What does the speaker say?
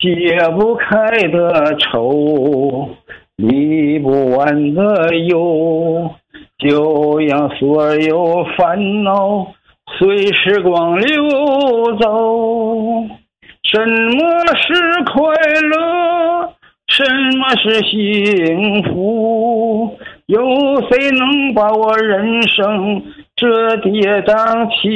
解不开的愁，理不完的忧，就让所有烦恼随时光流走。什么是快乐？什么是幸福？有谁能把我人生这跌宕起